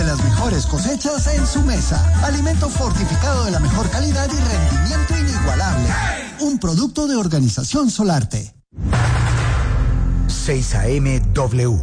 de las mejores cosechas en su mesa. Alimento fortificado de la mejor calidad y rendimiento inigualable. Un producto de Organización Solarte. 6 AM W.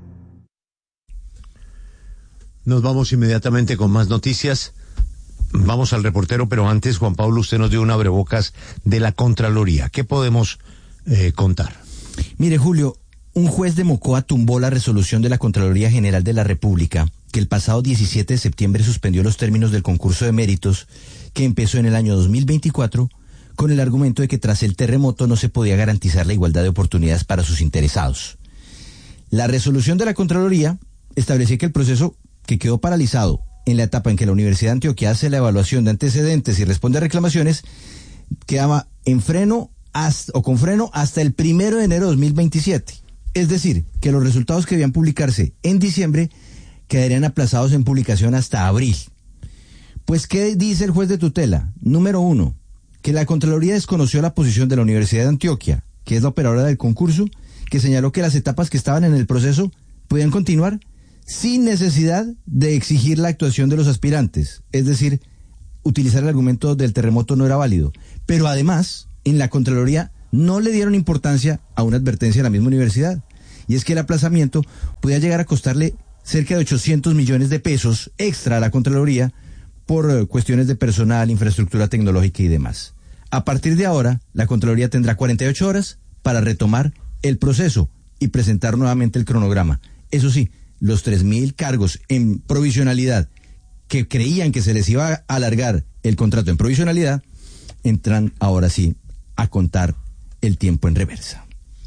Nos vamos inmediatamente con más noticias. Vamos al reportero, pero antes, Juan Pablo, usted nos dio un abrebocas de la Contraloría. ¿Qué podemos contar? Mire, Julio, un juez de Mocoa tumbó la resolución de la Contraloría General de la República, que el pasado 17 de septiembre suspendió los términos del concurso de méritos que empezó en el año 2024, con el argumento de que tras el terremoto no se podía garantizar la igualdad de oportunidades para sus interesados. La resolución de la Contraloría establecía que el proceso que quedó paralizado en la etapa en que la Universidad de Antioquia hace la evaluación de antecedentes y responde a reclamaciones, quedaba en freno con freno hasta el 1 de enero de 2027. Es decir, que los resultados que debían publicarse en diciembre quedarían aplazados en publicación hasta abril. Pues, ¿qué dice el juez de tutela? Número 1, que la Contraloría desconoció la posición de la Universidad de Antioquia, que es la operadora del concurso, que señaló que las etapas que estaban en el proceso podían continuar sin necesidad de exigir la actuación de los aspirantes. Es decir, utilizar el argumento del terremoto no era válido. Pero además, en la Contraloría no le dieron importancia a una advertencia de la misma universidad, y es que el aplazamiento podía llegar a costarle cerca de 800 millones de pesos extra a la Contraloría por cuestiones de personal, infraestructura tecnológica y demás. A partir de ahora, la Contraloría tendrá 48 horas para retomar el proceso y presentar nuevamente el cronograma. Eso sí, los 3.000 cargos en provisionalidad que creían que se les iba a alargar el contrato en provisionalidad, entran ahora sí a contar el tiempo en reversa.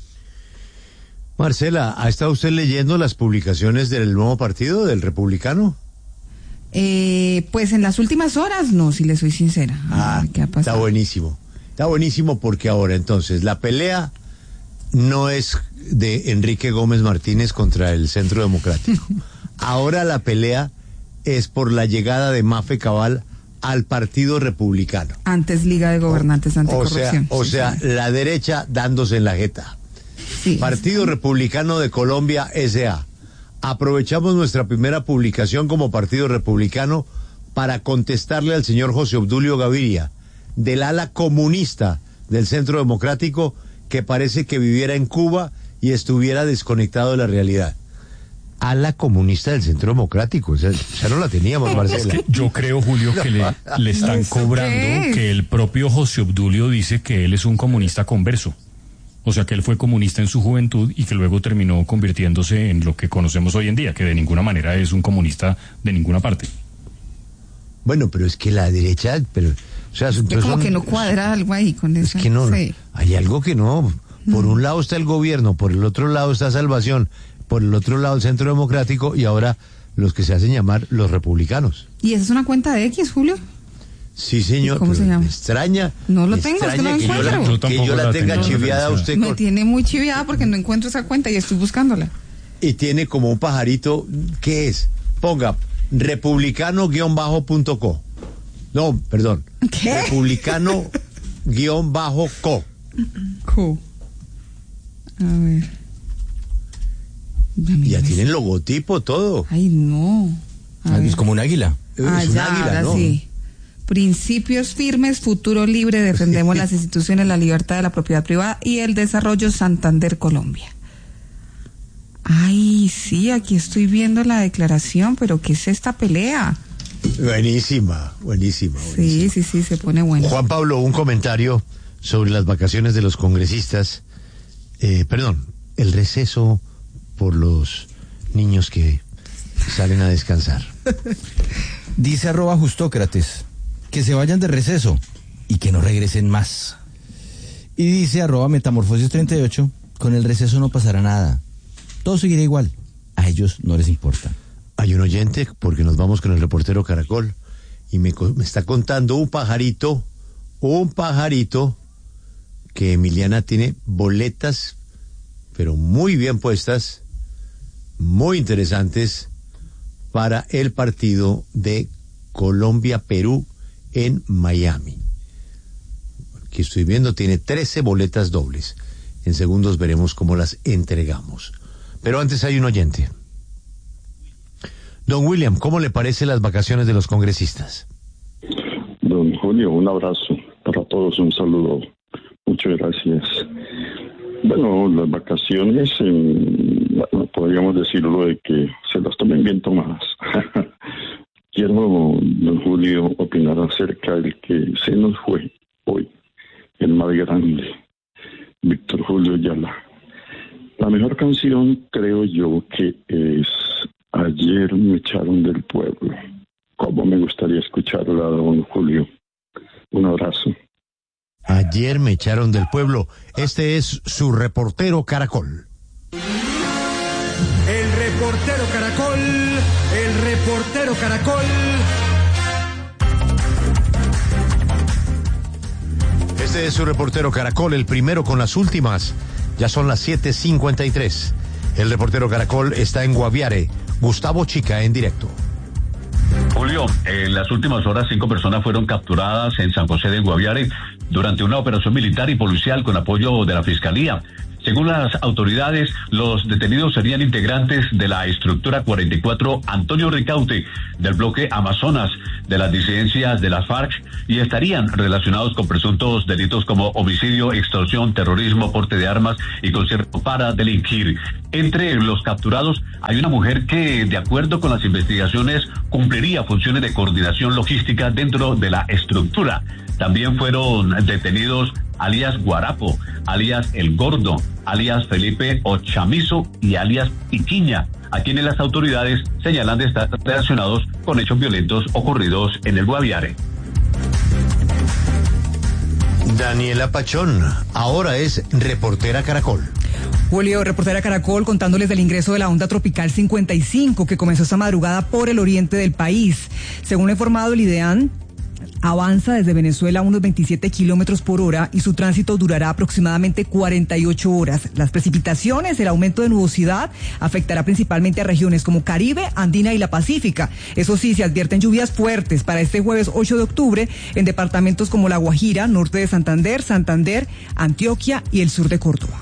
Marcela, ¿ha estado usted leyendo las publicaciones del nuevo partido, del Republicano? Pues en las últimas horas no, si le soy sincera. ¿Qué ha pasado? Está buenísimo porque ahora entonces la pelea no es de Enrique Gómez Martínez contra el Centro Democrático. Ahora la pelea es por la llegada de Mafe Cabal al Partido Republicano. Antes Liga de Gobernantes Anticorrupción. O sea, la derecha dándose en la jeta. Sí. Partido Republicano de Colombia S.A. Aprovechamos nuestra primera publicación como Partido Republicano para contestarle al señor José Obdulio Gaviria, del ala comunista del Centro Democrático, que parece que viviera en Cuba y estuviera desconectado de la realidad. Ala comunista del Centro Democrático, ya no la teníamos, Marcela. Es que yo creo, Julio, que le están cobrando, que el propio José Obdulio dice que él es un comunista converso. O sea, que él fue comunista en su juventud y que luego terminó convirtiéndose en lo que conocemos hoy en día, que de ninguna manera es un comunista de ninguna parte. Bueno, pero es que la derecha, o sea, como que no cuadra algo ahí con eso. Es que no, sí. Hay algo que no. Por un lado está el gobierno, por el otro lado está Salvación, por el otro lado el Centro Democrático y ahora los que se hacen llamar los republicanos. ¿Y esa es una cuenta de X, Julio? Sí, señor. ¿Cómo se llama? Me extraña. No lo tengo, es que no lo encuentro. Que yo la tenga chiviada a usted. Me tiene muy chiviada porque no encuentro esa cuenta y estoy buscándola. Y tiene como un pajarito, ¿qué es? Ponga republicano-co. No, perdón. ¿Qué? Republicano-co. Co. A ver. Ya tienen logotipo, todo. Ay, no. Es como un águila. Es un águila, ahora ¿no? Sí. Principios firmes, futuro libre, defendemos las instituciones, la libertad de la propiedad privada y el desarrollo Santander, Colombia. Ay, sí, aquí estoy viendo la declaración, pero ¿qué es esta pelea? Buenísima. Sí, se pone bueno. Juan Pablo, un comentario sobre las vacaciones de los congresistas. El receso por los niños que salen a descansar. Dice @Justócrates que se vayan de receso y que no regresen más. Y dice @Metamorfosis38, con el receso no pasará nada. Todo seguirá igual. A ellos no les importa. Hay un oyente, porque nos vamos con el reportero Caracol, y me está contando un pajarito, que Emiliana tiene boletas, pero muy bien puestas, muy interesantes, para el partido de Colombia-Perú en Miami. Aquí estoy viendo, tiene 13 boletas dobles. En segundos veremos cómo las entregamos. Pero antes hay un oyente. Don William, ¿cómo le parecen las vacaciones de los congresistas? Don Julio, un abrazo para todos, un saludo. Muchas gracias. Bueno, las vacaciones, podríamos decirlo de que se las tomen bien tomadas. Quiero, don Julio, opinar acerca del que se nos fue hoy, el más grande, Víctor Julio Yala. La mejor canción, creo yo, que es Ayer me echaron del pueblo. Cómo me gustaría escucharla, don Julio. Un abrazo. Ayer me echaron del pueblo. Este es su reportero Caracol. El reportero Caracol, el reportero Caracol. Este es su reportero Caracol, el primero con las últimas. Ya son las 7:53. El reportero Caracol está en Guaviare. Gustavo Chica en directo. Julio, en las últimas horas 5 personas fueron capturadas en San José de Guaviare durante una operación militar y policial con apoyo de la Fiscalía. Según las autoridades, los detenidos serían integrantes de la estructura 44 Antonio Ricaute, del bloque Amazonas, de las disidencias de las FARC, y estarían relacionados con presuntos delitos como homicidio, extorsión, terrorismo, porte de armas y concierto para delinquir. Entre los capturados hay una mujer que, de acuerdo con las investigaciones, cumpliría funciones de coordinación logística dentro de la estructura. También fueron detenidos alias Guarapo, alias El Gordo, alias Felipe Ochamizo y alias Piquiña, a quienes las autoridades señalan de estar relacionados con hechos violentos ocurridos en el Guaviare. Daniela Pachón, ahora es reportera Caracol. Julio, reportera Caracol, contándoles del ingreso de la onda tropical 55 que comenzó esta madrugada por el oriente del país. Según lo informado el IDEAN, avanza desde Venezuela a unos 27 kilómetros por hora y su tránsito durará aproximadamente 48 horas. Las precipitaciones, el aumento de nubosidad afectará principalmente a regiones como Caribe, Andina y la Pacífica. Eso sí, se advierten lluvias fuertes para este jueves 8 de octubre en departamentos como La Guajira, norte de Santander, Antioquia y el sur de Córdoba.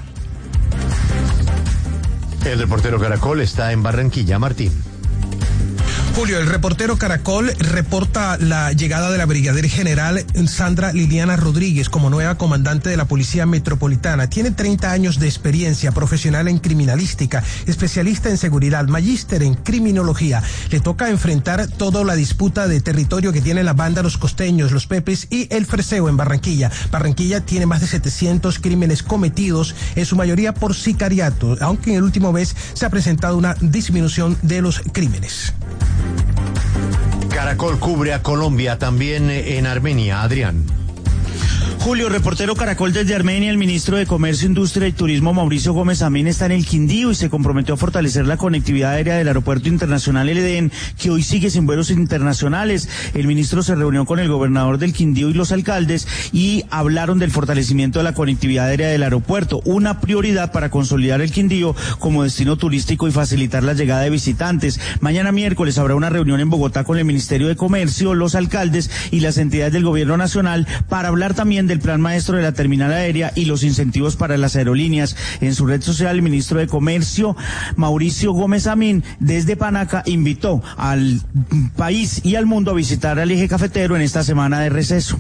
El reportero Caracol está en Barranquilla, Martín. Julio, el reportero Caracol reporta la llegada de la brigadier general Sandra Liliana Rodríguez como nueva comandante de la Policía Metropolitana. Tiene 30 años de experiencia, profesional en criminalística, especialista en seguridad, magíster en criminología. Le toca enfrentar toda la disputa de territorio que tiene la banda Los Costeños, Los Pepes y El Freseo en Barranquilla. Barranquilla tiene más de 700 crímenes cometidos, en su mayoría por sicariato, aunque en el último mes se ha presentado una disminución de los crímenes. Caracol cubre a Colombia, también en Armenia. Adrián. Julio, reportero Caracol desde Armenia. El ministro de Comercio, Industria y Turismo, Mauricio Gómez Amín, está en el Quindío y se comprometió a fortalecer la conectividad aérea del Aeropuerto Internacional El Edén, que hoy sigue sin vuelos internacionales. El ministro se reunió con el gobernador del Quindío y los alcaldes y hablaron del fortalecimiento de la conectividad aérea del aeropuerto, una prioridad para consolidar el Quindío como destino turístico y facilitar la llegada de visitantes. Mañana miércoles habrá una reunión en Bogotá con el Ministerio de Comercio, los alcaldes y las entidades del gobierno nacional para hablar también del plan maestro de la terminal aérea y los incentivos para las aerolíneas. En su red social, el ministro de Comercio, Mauricio Gómez Amín, desde Panaca, invitó al país y al mundo a visitar al eje cafetero en esta semana de receso.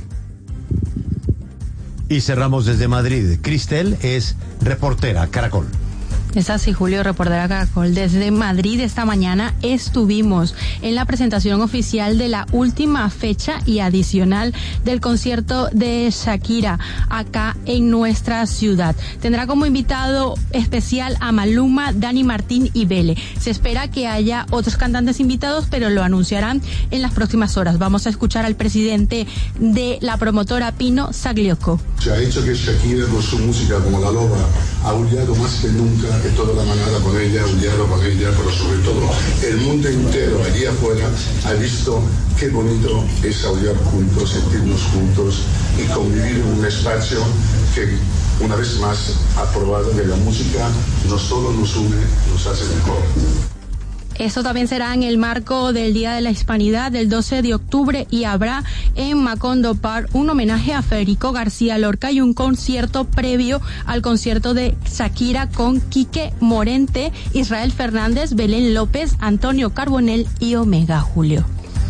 Y cerramos desde Madrid. Cristel es reportera Caracol. Es así, Julio, reportera Caracol. Desde Madrid esta mañana estuvimos en la presentación oficial de la última fecha y adicional del concierto de Shakira acá en nuestra ciudad. Tendrá como invitado especial a Maluma, Dani Martín y Bele. Se espera que haya otros cantantes invitados, pero lo anunciarán en las próximas horas. Vamos a escuchar al presidente de la promotora, Pino Sagliocco. Se ha dicho que Shakira con su música como La Loba ha aullado más que nunca, que toda la manada con ella, aullado con ella, pero sobre todo el mundo entero allí afuera ha visto qué bonito es aullar juntos, sentirnos juntos y convivir en un espacio que una vez más ha probado que la música no solo nos une, nos hace mejor. Esto también será en el marco del Día de la Hispanidad del 12 de octubre y habrá en Macondo Park un homenaje a Federico García Lorca y un concierto previo al concierto de Shakira con Quique Morente, Israel Fernández, Belén López, Antonio Carbonell y Omega, Julio.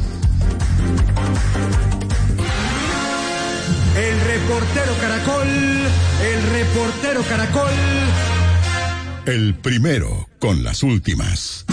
El reportero Caracol. El primero con las últimas.